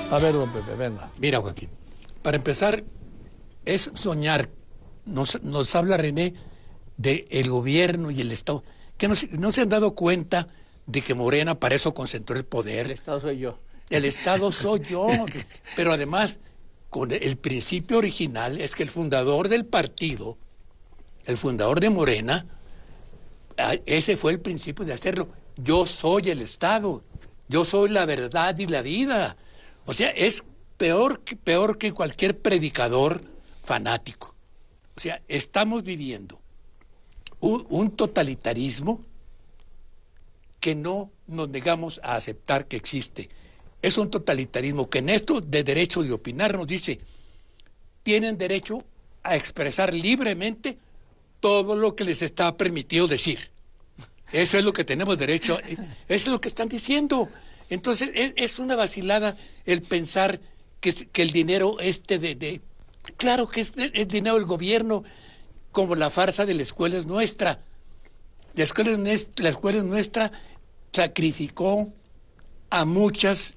A ver, don Pepe, venga. Mira, Joaquín, para empezar, es soñar. Nos habla René del gobierno y el Estado. Que no se han dado cuenta de que Morena para eso concentró el poder. El Estado soy yo. El Estado soy yo. Pero además, con el principio original es que el fundador del partido, el fundador de Morena, ese fue el principio de hacerlo. Yo soy el Estado. Yo soy la verdad y la vida. O sea, es peor que cualquier predicador fanático. O sea, estamos viviendo un totalitarismo que no nos negamos a aceptar que existe. Es un totalitarismo que en esto de derecho de opinar nos dice, tienen derecho a expresar libremente todo lo que les está permitido decir. Eso es lo que tenemos derecho, eso es lo que están diciendo. Entonces es una vacilada el pensar que el dinero claro que es dinero del gobierno, como la farsa de la escuela es nuestra. La escuela es nuestra, sacrificó a muchas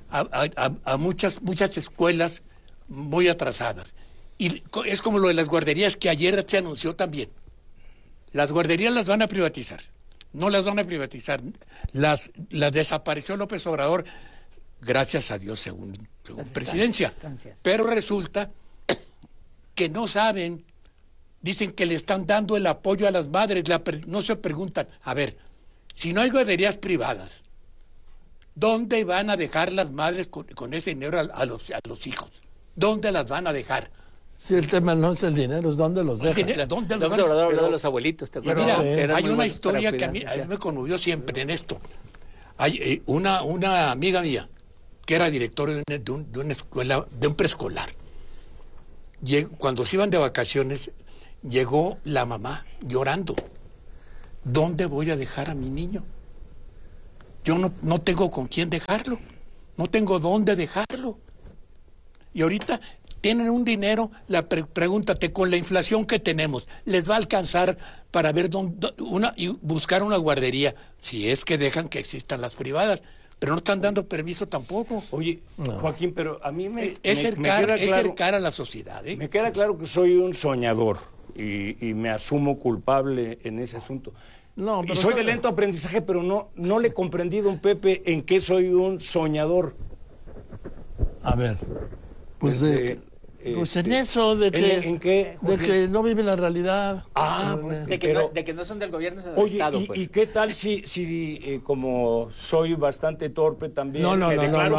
escuelas muy atrasadas. Y es como lo de las guarderías que ayer se anunció también. Las guarderías las van a privatizar. No las van a privatizar. Las desapareció López Obrador, gracias a Dios, según presidencia. Pero resulta que no saben, dicen que le están dando el apoyo a las madres, no se preguntan, a ver, si no hay guarderías privadas, ¿dónde van a dejar las madres con ese dinero a los hijos? ¿Dónde las van a dejar? Si el tema no es el dinero, es dónde los dejan. ¿Dónde los habló de los abuelitos, ¿te acuerdas? Mira, hay una historia que a mí me conmovió siempre en esto. Hay una amiga mía que era directora de una escuela, de un preescolar. Cuando se iban de vacaciones, llegó la mamá llorando. ¿Dónde voy a dejar a mi niño? Yo no tengo con quién dejarlo. No tengo dónde dejarlo. Y ahorita tienen un dinero, pregúntate, con la inflación que tenemos, ¿les va a alcanzar para ver y buscar una guardería? Si es que dejan que existan las privadas, pero no están dando permiso tampoco. Oye, Joaquín, pero a mí es cercar a la sociedad. Me queda claro que soy un soñador y me asumo culpable en ese asunto. Y soy de lento aprendizaje, pero no le comprendí, don Pepe, en qué soy un soñador. A ver, pues en eso de que ¿En qué? De que no vive la realidad. De que no son del gobierno, son del oye, Estado. ¿y qué tal si como soy bastante torpe también? No. Se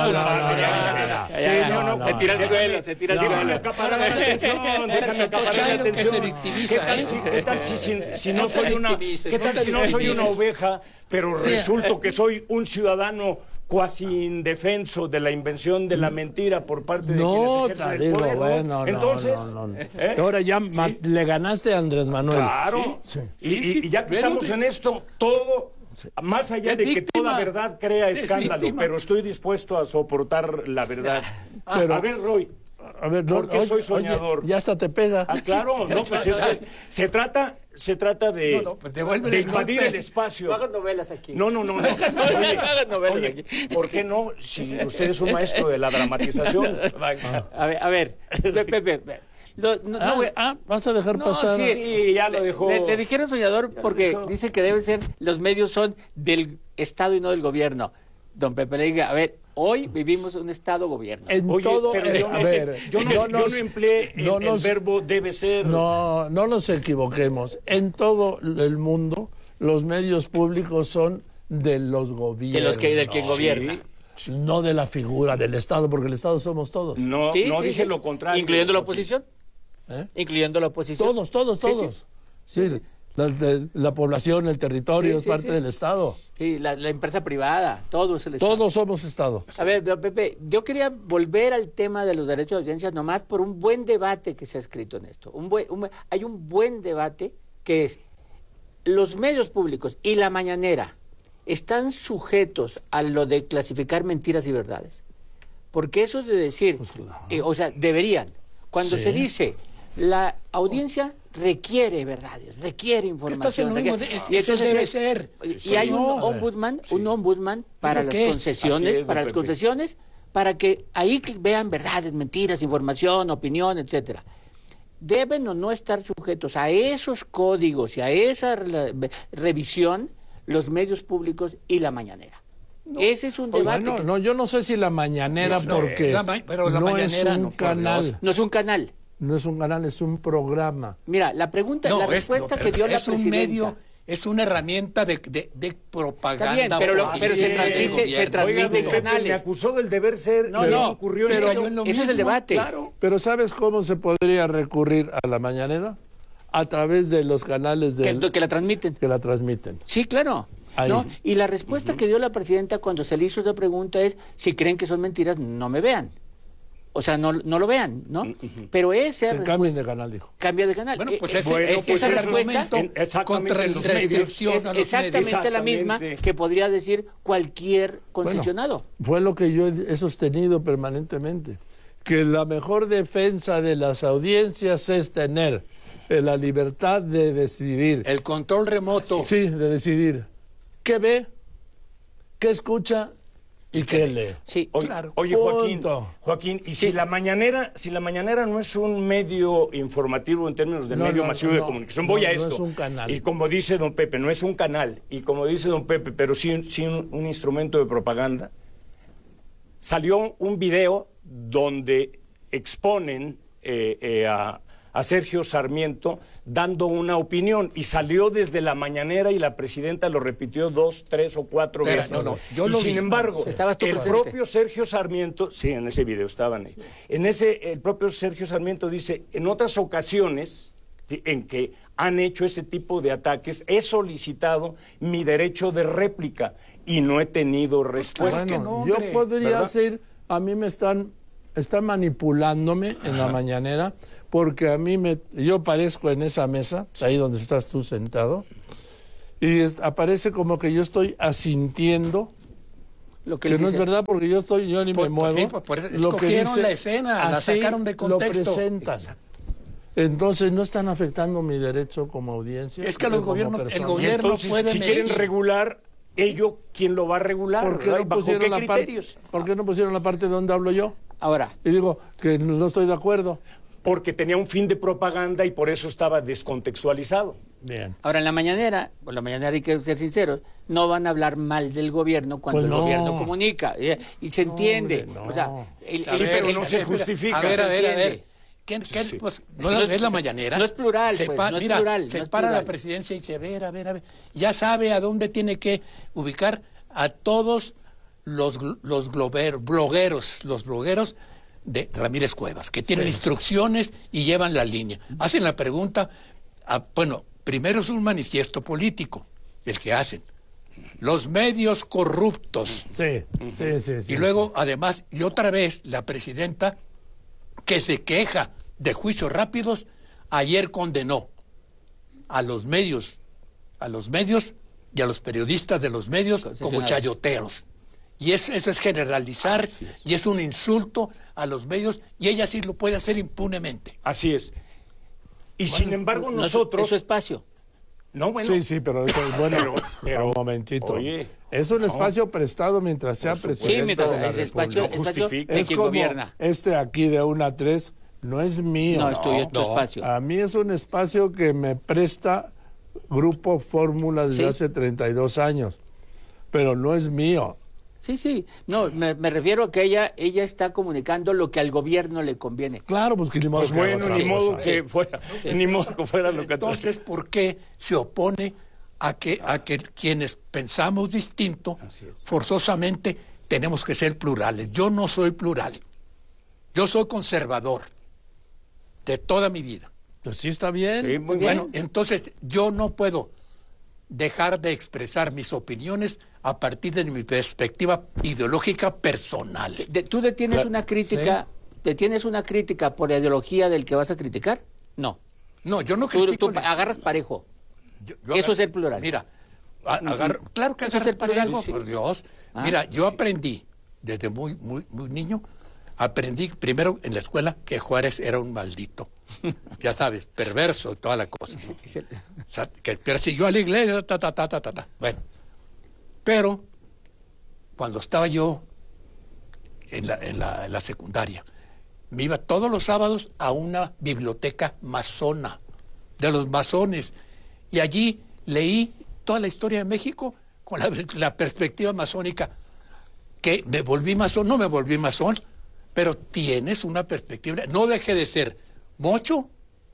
tira al suelo, Déjame acaparar la atención, que se victimiza. ¿Qué tal si no soy una oveja, pero resulto que soy un ciudadano cuasi indefenso de la invención de la mentira por parte de quienes ejercen el poder? Bueno, entonces, ahora ya le ganaste a Andrés Manuel. Claro. Sí. Y ya que estamos en esto, todo, más allá de que toda verdad crea escándalo, pero estoy dispuesto a soportar la verdad. A ver, Roy, ¿por qué soy soñador? Oye, ya hasta te pega. Claro, pues se trata de invadir el espacio. No hagas novelas aquí. No. Oye, ¿por qué no? Si usted es un maestro de la dramatización. A ver, Pepe. ¿Vas a dejar pasar? Sí, ya lo dejó. Le dijeron soñador porque dice que deben ser, los medios son del Estado y no del gobierno. Don Pepe le diga, a ver, hoy vivimos un Estado-gobierno. Yo no empleé el verbo debe ser. No nos equivoquemos. En todo el mundo, los medios públicos son de los gobiernos. De quien gobierna. No de la figura del Estado, porque el Estado somos todos. No dije lo contrario. ¿Incluyendo la oposición? ¿Incluyendo la oposición? Todos. Sí. La población, el territorio es parte del Estado. Sí, la empresa privada, todo es el Estado. Todos somos Estado. A ver, Pepe, yo quería volver al tema de los derechos de audiencia nomás por un buen debate que se ha escrito en esto. Hay un buen debate que es, los medios públicos y la mañanera están sujetos a lo de clasificar mentiras y verdades. Porque eso de decir, deberían. Cuando se dice, la audiencia requiere verdades, requiere información. Eso debe ser. Y hay un ombudsman para las concesiones, para que ahí vean verdades, mentiras, información, opinión, etcétera. Deben o no estar sujetos a esos códigos y a esa revisión los medios públicos y la mañanera. No. Ese es un debate. No, yo no sé si la mañanera, porque pero la no mañanera es un canal. No es un canal. No es un canal, es un programa. Mira, la respuesta que dio la presidenta... Es un medio, es una herramienta de propaganda. Está bien, pero se transmite en canales. Me acusó del deber ser. Ocurrió pero eso es el debate. Claro. Pero ¿sabes cómo se podría recurrir a la mañanera? A través de los canales que la transmiten. Que la transmiten. Sí, claro. ¿No? Y la respuesta que dio la presidenta cuando se le hizo esa pregunta es: si creen que son mentiras, no me vean. O sea, no lo vean, ¿no? Pero esa respuesta... Cambien de canal, dijo. Cambia de canal. Bueno, pues esa respuesta contra la restricción a los exactamente la misma que podría decir cualquier concesionado. Bueno, fue lo que yo he sostenido permanentemente, que la mejor defensa de las audiencias es tener la libertad de decidir. El control remoto. Sí, de decidir qué ve, qué escucha y qué lee. Sí, claro. Oye, Joaquín, y si la mañanera no es un medio informativo en términos de medio masivo de comunicación, voy a esto. No es un canal. Y como dice don Pepe, no es un canal, y como dice don Pepe, pero sí un instrumento de propaganda. Salió un video donde exponen a Sergio Sarmiento dando una opinión, y salió desde la mañanera y la presidenta lo repitió 2, 3 o 4 veces. Sin embargo, el propio Sergio Sarmiento, sí, en ese video estaban ahí, el propio Sergio Sarmiento dice: en otras ocasiones en que han hecho ese tipo de ataques, he solicitado mi derecho de réplica y no he tenido respuesta. Bueno, yo podría decir, a mí me están manipulándome en la mañanera, porque yo aparezco en esa mesa, ahí donde estás tú sentado, y aparece como que yo estoy asintiendo, lo que no es verdad, porque yo ni me muevo. Por eso escogieron la escena, la sacaron de contexto. Lo presentan. Entonces no están afectando mi derecho como audiencia. Es que el gobierno puede si quieren regular, ¿quién lo va a regular? ¿Bajo qué criterios? ¿Por qué no pusieron la parte donde hablo yo? Ahora. Y digo que no estoy de acuerdo. Porque tenía un fin de propaganda y por eso estaba descontextualizado. Bien. Ahora, en la mañanera hay que ser sinceros, no van a hablar mal del gobierno cuando el gobierno comunica. Y se entiende. No. O sea, pero no se justifica. A ver. Pues, no es la mañanera. No es plural, se para la presidencia y dice: a ver. Ya sabe a dónde tiene que ubicar a todos los blogueros de Ramírez Cuevas, que tienen instrucciones y llevan la línea. Hacen la pregunta, primero es un manifiesto político, el que hacen. Los medios corruptos. Sí. Y luego, además, y otra vez, la presidenta, que se queja de juicios rápidos, ayer condenó a los medios y a los periodistas de los medios como chayoteros. Y eso es generalizar, y es un insulto a los medios, y ella sí lo puede hacer impunemente. Así es. Y sin embargo nosotros... Es su espacio. No, bueno. Sí, pero eso es bueno. pero un momentito. Oye, es un espacio prestado mientras sea presidente. Sí, mientras ese espacio de quien gobierna. Aquí de 1 a 3 no es mío. No, es tuyo, es tu espacio. A mí es un espacio que me presta Grupo Fórmula desde hace 32 años, pero no es mío. Sí. No, me refiero a que ella está comunicando lo que al gobierno le conviene. Claro, pues que ni modo que fuera lo que... Entonces, ¿por qué se opone a que quienes pensamos distinto, forzosamente tenemos que ser plurales? Yo no soy plural. Yo soy conservador de toda mi vida. Pues sí, está bien. Sí, muy bien. Bueno, entonces yo no puedo dejar de expresar mis opiniones a partir de mi perspectiva ideológica personal. ¿Tú detienes una crítica? ¿Sí? ¿Detienes una crítica por la ideología del que vas a criticar? No. No, yo no critico. Tú agarras parejo. Eso es el plural. Mira, claro que agarrar parejo, por Dios. Mira, yo aprendí desde muy niño. Aprendí primero en la escuela que Juárez era un maldito, ya sabes, perverso y toda la cosa. O sea, que persiguió a la iglesia, Bueno, pero cuando estaba yo en la secundaria. Me iba todos los sábados a una biblioteca masona, de los masones, y allí leí toda la historia de México con la perspectiva masónica. Que me volví masón, no me volví masón, pero tienes una perspectiva. No dejé de ser mocho,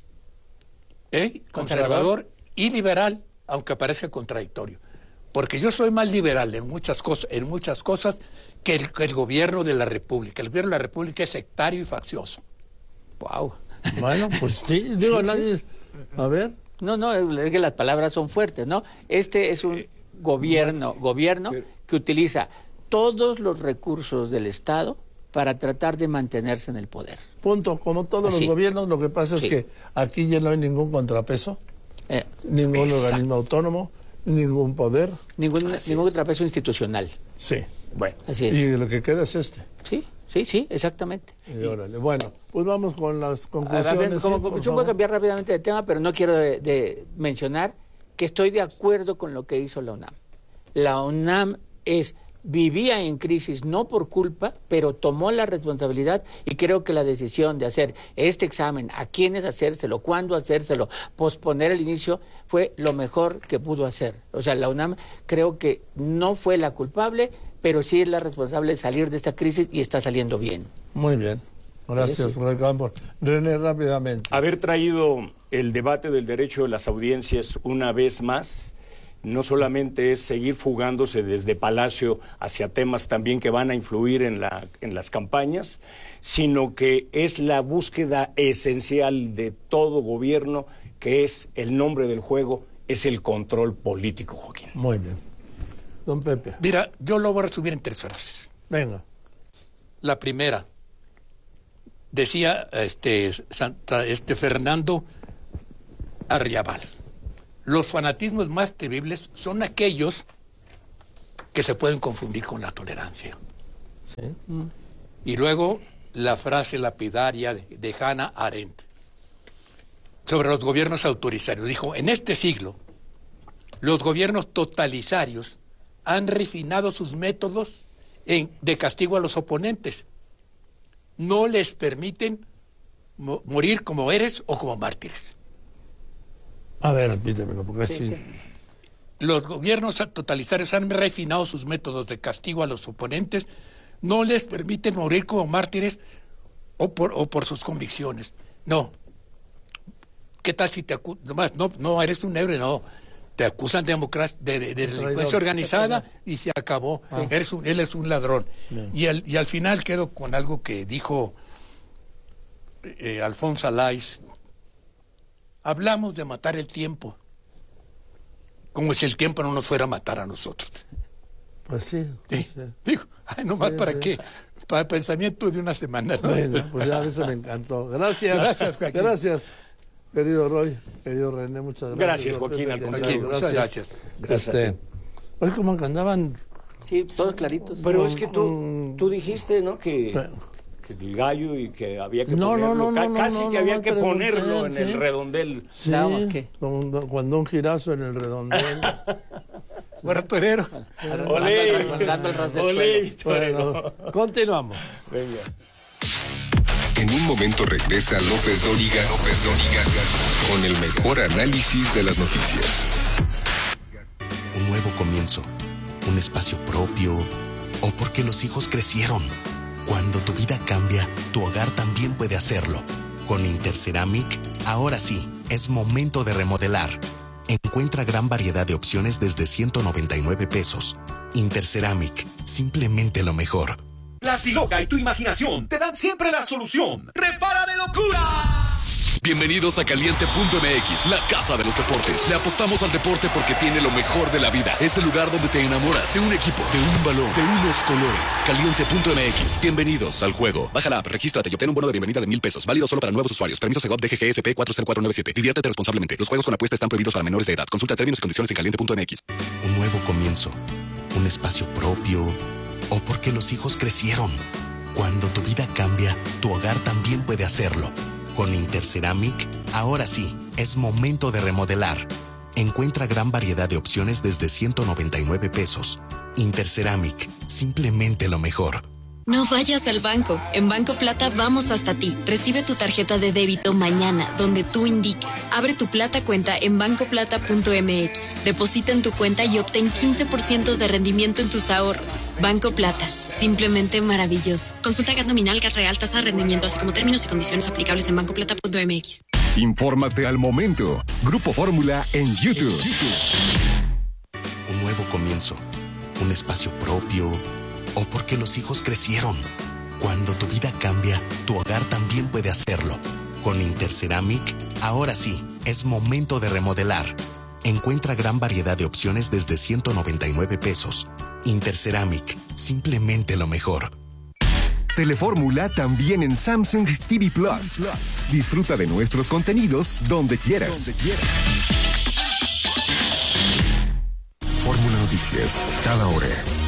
conservador y liberal, aunque parezca contradictorio. Porque yo soy más liberal en muchas cosas que el gobierno de la República. El gobierno de la República es sectario y faccioso. Wow. Bueno, pues sí, digo, nadie... A ver. No, es que las palabras son fuertes, ¿no? Este es un gobierno que utiliza todos los recursos del Estado para tratar de mantenerse en el poder. Punto. Como todos los gobiernos, lo que pasa es que aquí ya no hay ningún contrapeso, ningún organismo autónomo, ningún poder. Ningún contrapeso institucional. Sí. Bueno, así es. Y lo que queda es este. Sí, exactamente. Y órale. Bueno, pues vamos con las conclusiones. Como conclusión voy a cambiar rápidamente de tema, pero no quiero de mencionar que estoy de acuerdo con lo que hizo la UNAM. La UNAM vivía en crisis no por culpa, pero tomó la responsabilidad, y creo que la decisión de hacer este examen, a quiénes hacérselo, cuándo hacérselo, posponer el inicio, fue lo mejor que pudo hacer. O sea, la UNAM creo que no fue la culpable, pero sí es la responsable de salir de esta crisis, y está saliendo bien. Muy bien. Gracias, Roy Campos. René, rápidamente. Haber traído el debate del derecho de las audiencias una vez más no solamente es seguir fugándose desde Palacio hacia temas también que van a influir en las campañas, sino que es la búsqueda esencial de todo gobierno, que es el nombre del juego, es el control político, Joaquín. Muy bien. Don Pepe. Mira, yo lo voy a resumir en 3 frases. Venga. La primera, decía Fernando Arriabal: los fanatismos más terribles son aquellos que se pueden confundir con la tolerancia. Sí. Y luego la frase lapidaria de Hannah Arendt sobre los gobiernos autoritarios. Dijo: en este siglo, los gobiernos totalitarios han refinado sus métodos de castigo a los oponentes. No les permiten morir como héroes o como mártires. A ver, repítemelo, porque sí. Los gobiernos totalitarios han refinado sus métodos de castigo a los oponentes, no les permiten morir como mártires o por sus convicciones. No. ¿Qué tal si te acusan? No eres un héroe, no. Te acusan de delincuencia organizada y se acabó. Él es un ladrón. Y al final quedo con algo que dijo Alfonso Alais. Hablamos de matar el tiempo, como si el tiempo no nos fuera a matar a nosotros. Pues sí. Digo, nomás para qué, para el pensamiento de una semana, ¿no? Bueno, pues ya eso me encantó. Gracias, Joaquín. Gracias, querido Roy, querido René, muchas gracias. Gracias, Joaquín, al contrario. Muchas gracias. Hoy como que andaban... Sí, todos claritos. Pero es que tú dijiste, ¿no?, que el gallo y que había que ponerlo, casi que había que ponerlo en el redondel. Sí, cuando un girazo en el redondel. Bueno, torero. Olé. Bueno, continuamos. Venga. En un momento regresa López Dóriga con el mejor análisis de las noticias. Un nuevo comienzo, un espacio propio, o porque los hijos crecieron. Cuando tu vida cambia, tu hogar también puede hacerlo. Con Interceramic, ahora sí, es momento de remodelar. Encuentra gran variedad de opciones desde 199 pesos. Interceramic, simplemente lo mejor. Plastiloca y tu imaginación te dan siempre la solución. ¡Repara de locura! Bienvenidos a Caliente.mx, la casa de los deportes. Le apostamos al deporte porque tiene lo mejor de la vida. Es el lugar donde te enamoras de un equipo, de un balón, de unos colores. Caliente.mx, bienvenidos al juego. Baja la app, regístrate y obtén un bono de bienvenida de $1,000. Válido solo para nuevos usuarios. Permiso Segov DGGSP 40497. Diviértete responsablemente. Los juegos con apuesta están prohibidos para menores de edad. Consulta términos y condiciones en Caliente.mx. Un nuevo comienzo, un espacio propio, o porque los hijos crecieron. Cuando tu vida cambia, tu hogar también puede hacerlo. Con Interceramic, ahora sí, es momento de remodelar. Encuentra gran variedad de opciones desde 199 pesos. Interceramic, simplemente lo mejor. No vayas al banco. En Banco Plata vamos hasta ti. Recibe tu tarjeta de débito mañana, donde tú indiques. Abre tu Plata cuenta en bancoplata.mx. Deposita en tu cuenta y obtén 15% de rendimiento en tus ahorros. Banco Plata. Simplemente maravilloso. Consulta GAT nominal, GAT real, tasa de rendimiento, así como términos y condiciones aplicables en bancoplata.mx. Infórmate al momento. Grupo Fórmula en YouTube. Un nuevo comienzo. Un espacio propio. O porque los hijos crecieron. Cuando tu vida cambia, tu hogar también puede hacerlo. Con Interceramic, ahora sí, es momento de remodelar. Encuentra gran variedad de opciones desde 199 pesos. Interceramic, simplemente lo mejor. Telefórmula también en Samsung TV Plus. Disfruta de nuestros contenidos donde quieras. Fórmula Noticias, cada hora.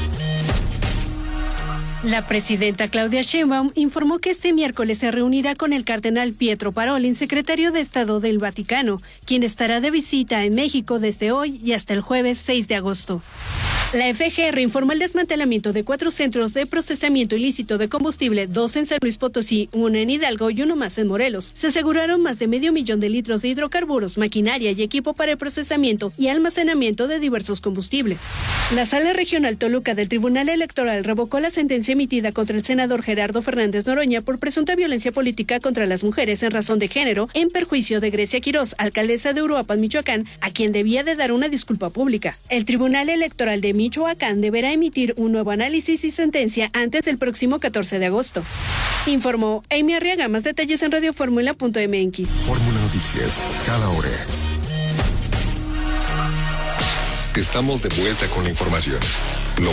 La presidenta Claudia Sheinbaum informó que este miércoles se reunirá con el cardenal Pietro Parolin, secretario de Estado del Vaticano, quien estará de visita en México desde hoy y hasta el jueves 6 de agosto. La FGR informó el desmantelamiento de 4 centros de procesamiento ilícito de combustible, 2 en San Luis Potosí, 1 en Hidalgo y 1 más en Morelos. Se aseguraron más de 500,000 de litros de hidrocarburos, maquinaria y equipo para el procesamiento y almacenamiento de diversos combustibles. La Sala Regional Toluca del Tribunal Electoral revocó la sentencia emitida contra el senador Gerardo Fernández Noroña por presunta violencia política contra las mujeres en razón de género, en perjuicio de Grecia Quirós, alcaldesa de Uruapan, Michoacán, a quien debía de dar una disculpa pública. El Tribunal Electoral de Michoacán deberá emitir un nuevo análisis y sentencia antes del próximo 14 de agosto. Informó Amy Arriaga. Más detalles en radioformula.mx. Fórmula Noticias, cada hora. Estamos de vuelta con la información. Lo